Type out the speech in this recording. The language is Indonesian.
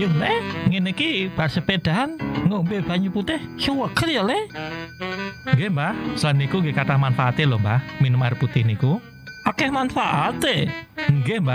Yo Le, ngene iki bar sepedahan ngombe banyu putih seger ya Le. Nggih Mbah, selain niku nggih kathah manfaate lho Mbah, minum air putih niku. Akeh manfaate. Nggih Mbah.